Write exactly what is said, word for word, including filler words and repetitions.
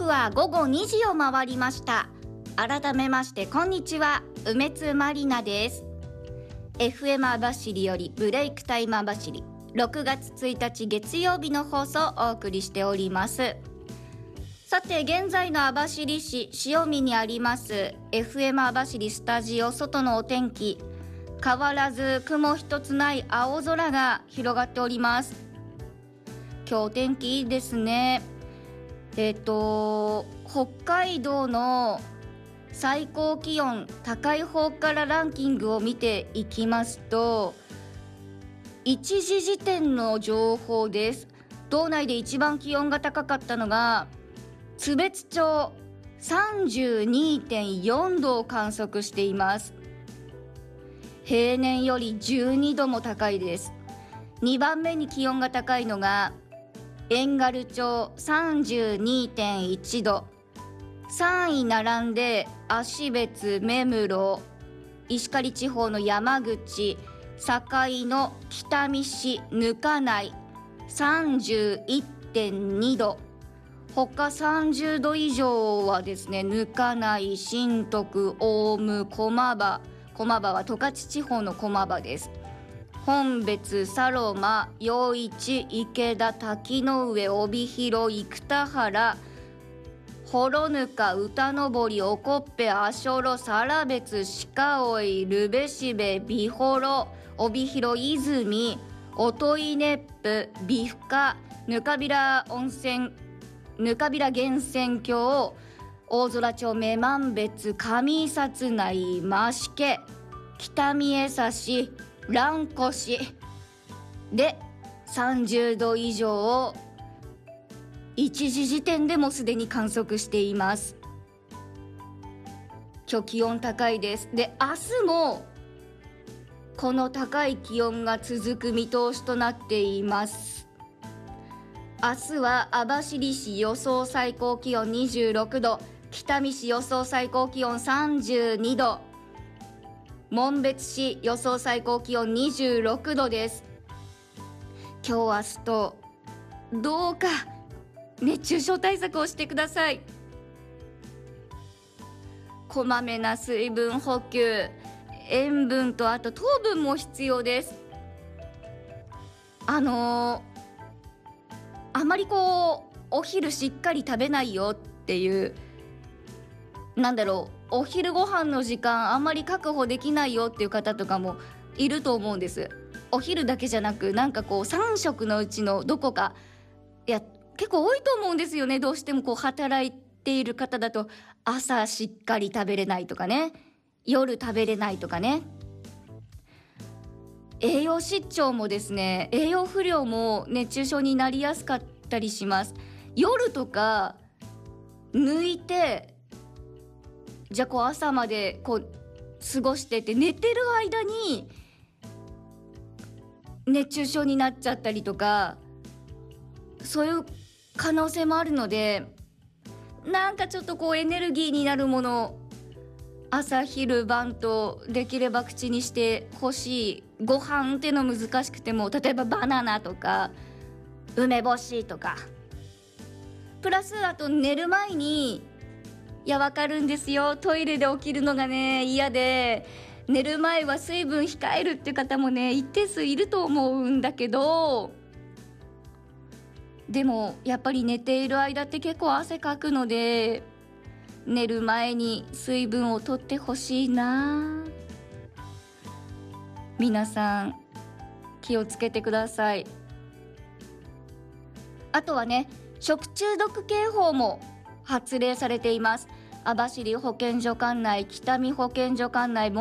は午後にじを回りました。改めましてこんにちは、梅津まりなです。 エフエム 網走よりブレイクタイム網走、ろくがつついたち月曜日の放送をお送りしております。さて現在の網走市潮見にあります エフエム 網走スタジオ外のお天気、変わらず雲一つない青空が広がっております。今日お天気いいですね。えっと北海道の最高気温高い方からランキングを見ていきますと、いちじ時点の情報です。道内で一番気温が高かったのが津別町 さんじゅうにてんよんどを観測しています。平年よりじゅうにども高いです。にばんめに気温が高いのが遠軽町 さんじゅうにてんいちど、さんい並んで芦別、目室、石狩地方の山口、境の北見市、糠内 さんじゅういってんにど、他さんじゅうど以上はですね、糠内、新徳、大武、駒場、駒場は十勝地方の駒場です。本別、佐呂間、余市、池田、滝の上、帯広、生田原、幌糠、歌登、おこっぺ、足寄、更別、鹿追、留部標、美幌、帯広、泉、音威熱布、美深、糠平温泉、糠平源泉郷、大空町、女満別、上伊薩内、増毛、北見江差、蘭越でさんじゅうど以上をいちじ時点でもすでに観測しています。今日気温高いです。で、明日もこの高い気温が続く見通しとなっています。明日は網走市予想最高気温にじゅうろくど、北見市予想最高気温さんじゅうにど、紋別市予想最高気温にじゅうろくどです。今日明日とどうか熱中症対策をしてください。こまめな水分補給、塩分とあと糖分も必要です。あのー、あまりこうお昼しっかり食べないよっていう、なんだろう、お昼ご飯の時間あんまり確保できないよっていう方とかもいると思うんです。お昼だけじゃなく、なんかこうさん食のうちのどこか、いや結構多いと思うんですよね。どうしてもこう働いている方だと朝しっかり食べれないとかね、夜食べれないとかね、栄養失調もですね、栄養不良も熱中症になりやすかったりします。夜とか抜いて、じゃあこう朝までこう過ごしてて寝てる間に熱中症になっちゃったりとか、そういう可能性もあるので、なんかちょっとこうエネルギーになるものを朝昼晩とできれば口にしてほしい。ご飯っての難しくても、例えばバナナとか梅干しとか、プラスあと寝る前に、いやわかるんですよ、トイレで起きるのがね嫌で、寝る前は水分控えるっていう方もね一定数いると思うんだけど、でもやっぱり寝ている間って結構汗かくので、寝る前に水分を取ってほしいな。皆さん気をつけてください。あとはね、食中毒警報も発令されています。網走保健所管内、北見保健所管内、